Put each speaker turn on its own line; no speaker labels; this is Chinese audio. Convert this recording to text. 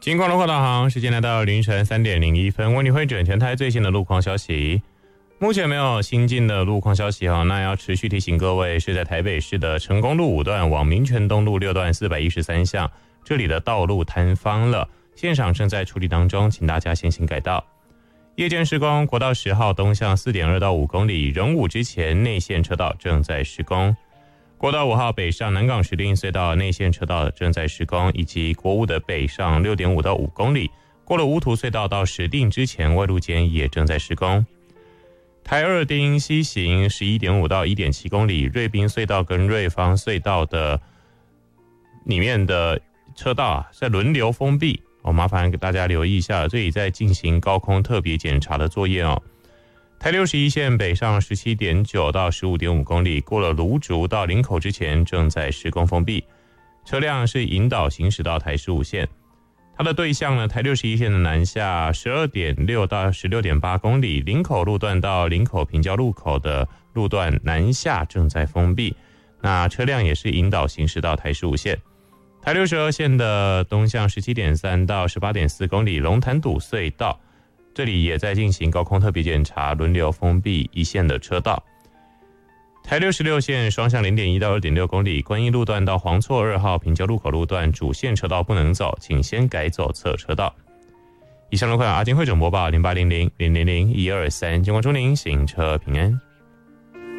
金广路况导航时间来到凌晨3点01分，为你会整全台最新的路况消息。目前没有新进的路况消息那要持续提醒各位，是在台北市的成功路5段往民权东路6段413巷，这里的道路坍方了，现场正在处理当中，请大家先行改道。夜间施工，国道10号东向 4.2 到5公里，仁武之前内线车道正在施工。国道5号北上南港石碇隧道内线车道正在施工，以及国五的北上 6.5 到5公里，过了乌涂隧道到石碇之前外路间也正在施工。台二丁西行 11.5 到 1.7 公里，瑞滨隧道跟瑞芳隧道的里面的车道在轮流封闭，麻烦给大家留意一下，这里在进行高空特别检查的作业台61线北上 17.9 到 15.5 公里，过了芦竹到林口之前正在施工封闭，车辆是引导行驶到台15线。它的对象呢，台61线的南下 12.6 到 16.8 公里，林口路段到林口平交路口的路段南下正在封闭，那车辆也是引导行驶到台15线。台62线的东向 17.3 到 18.4 公里，龙潭堵隧道这里也在进行高空特别检查，轮流封闭一线的车道。台66线双向 0.1 到 2.6 公里，观音路段到黄厝2号平交路口路段主线车道不能走，请先改走侧车道。以上路况阿金汇总播报0800000123，经过祝您行车平安。